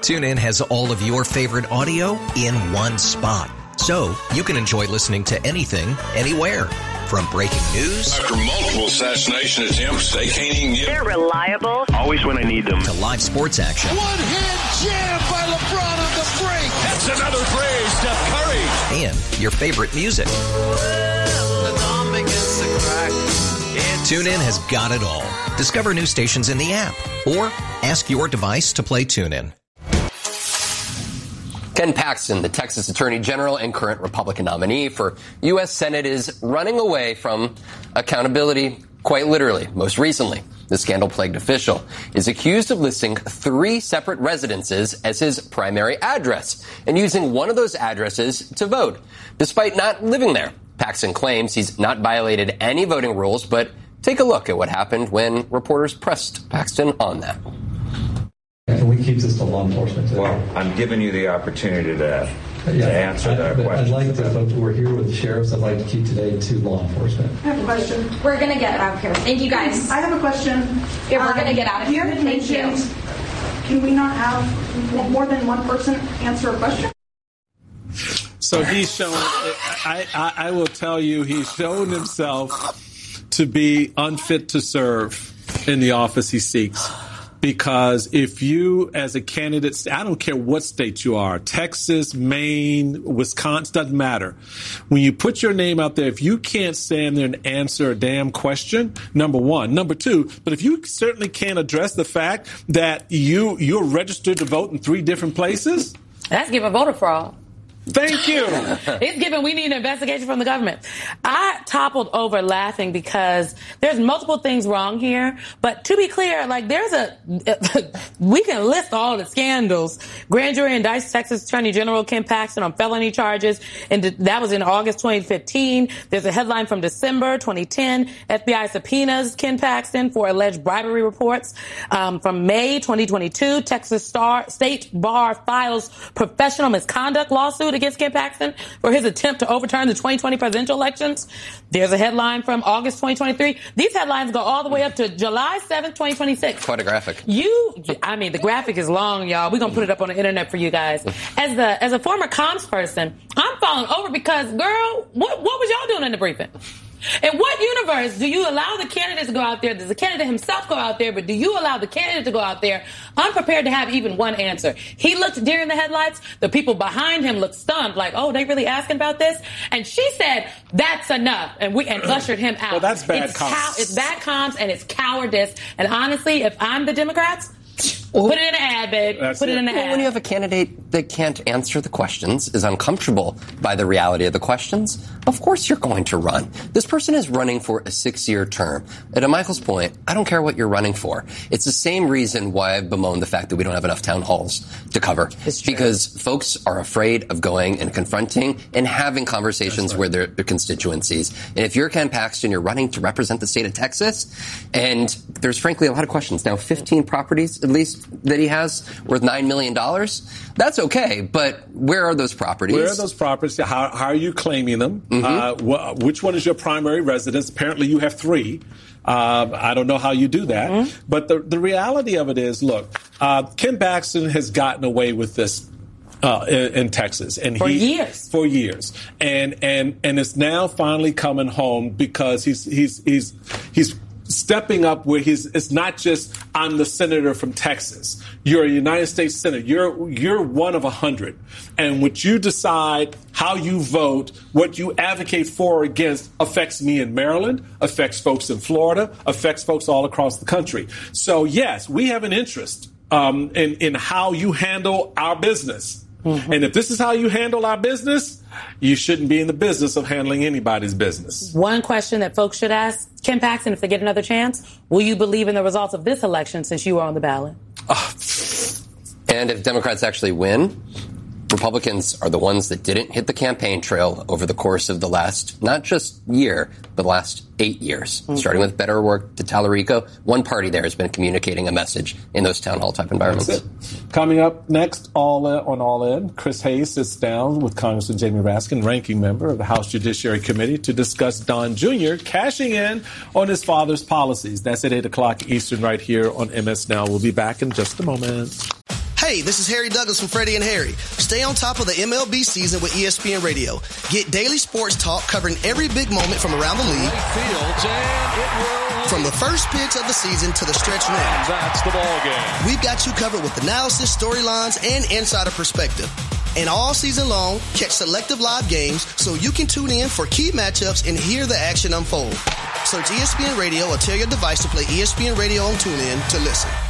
TuneIn has all of your favorite audio in one spot, so you can enjoy listening to anything, anywhere. From breaking news after multiple assassination attempts, they can't even get. They're reliable. Always when I need them. To live sports action. One-hand jam by LeBron on the break. That's another three, Steph Curry. And your favorite music. TuneIn has got it all. Discover new stations in the app or ask your device to play TuneIn. Ken Paxton, the Texas Attorney General and current Republican nominee for U.S. Senate, is running away from accountability, quite literally. Most recently, the scandal-plagued official is accused of listing 3 separate residences as his primary address and using one of those addresses to vote, despite not living there. Paxton claims he's not violated any voting rules, but take a look at what happened when reporters pressed Paxton on that. Can we keep this to law enforcement today? Well, I'm giving you the opportunity to answer that question. I'd like to, folks, we're here with the sheriffs. I'd like to keep today to law enforcement. I have a question. We're going to get out of here. Thank you, guys. I have a question. Yeah, we're going to get out of here. Thank you. Can we not have more than one person answer a question? So he's shown, I will tell you, he's shown himself to be unfit to serve in the office he seeks. Because if you, as a candidate, I don't care what state you are, Texas, Maine, Wisconsin, doesn't matter. When you put your name out there, if you can't stand there and answer a damn question, number one. Number two, but if you certainly can't address the fact that you're registered to vote in 3 different places. That's giving voter fraud. Thank you. It's given we need an investigation from the government. I toppled over laughing because there's multiple things wrong here. But to be clear, like we can list all the scandals. Grand jury indicts Texas Attorney General Ken Paxton on felony charges. And that was in August 2015. There's a headline from December 2010. FBI subpoenas Ken Paxton for alleged bribery reports. From May 2022, Texas State Bar files professional misconduct lawsuit against Ken Paxton for his attempt to overturn the 2020 presidential elections. There's a headline from August 2023. These headlines go all the way up to July 7th, 2026. Quite a graphic. The graphic is long, y'all. We're going to put it up on the internet for you guys. As a former comms person, I'm falling over because, girl, what was y'all doing in the briefing? In what universe do you allow the candidates to go out there? Does the candidate himself go out there? But do you allow the candidate to go out there unprepared to have even one answer? He looked deer in the headlights. The people behind him looked stunned, like, oh, they really asking about this? And she said, that's enough. And ushered him out. Well, that's bad comms. It's bad comms and it's cowardice. And honestly, if I'm the Democrats, put it in an ad, babe. Put it in an ad. When you have a candidate that can't answer the questions, is uncomfortable by the reality of the questions, of course you're going to run. This person is running for a 6-year term. And to Michael's point, I don't care what you're running for. It's the same reason why I've bemoaned the fact that we don't have enough town halls to cover. It's true. Because folks are afraid of going and confronting and having conversations with their constituencies. And if you're Ken Paxton, you're running to represent the state of Texas, and there's frankly a lot of questions. Now, 15 properties, at least, that he has worth $9 million. That's okay, but where are those properties? Where are those properties? How are you claiming them? Mm-hmm. Which one is your primary residence? Apparently you have 3. I don't know how you do that. Mm-hmm. But the reality of it is, look, Ken Paxton has gotten away with this in Texas, and for years, and it's now finally coming home because he's stepping up where it's not just I'm the senator from Texas. You're a United States senator. You're one of 100. And what you decide, how you vote, what you advocate for or against affects me in Maryland, affects folks in Florida, affects folks all across the country. So, yes, we have an interest in how you handle our business. Mm-hmm. And if this is how you handle our business, you shouldn't be in the business of handling anybody's business. One question that folks should ask Ken Paxton if they get another chance, will you believe in the results of this election since you were on the ballot? And if Democrats actually win, Republicans are the ones that didn't hit the campaign trail over the course of the last, not just year, but the last 8 years. Mm-hmm. Starting with Better Work to Tallarico, one party there has been communicating a message in those town hall type environments. That's it. Coming up next, All In, Chris Hayes sits down with Congressman Jamie Raskin, ranking member of the House Judiciary Committee, to discuss Don Jr. cashing in on his father's policies. That's at 8 o'clock Eastern right here on MS Now. We'll be back in just a moment. Hey, this is Harry Douglas from Freddie and Harry. Stay on top of the MLB season with ESPN Radio. Get daily sports talk covering every big moment from around the league. From the first pitch of the season to the stretch run. That's the ball game. We've got you covered with analysis, storylines, and insider perspective. And all season long, catch selective live games so you can tune in for key matchups and hear the action unfold. Search ESPN Radio or tell your device to play ESPN Radio on TuneIn to listen.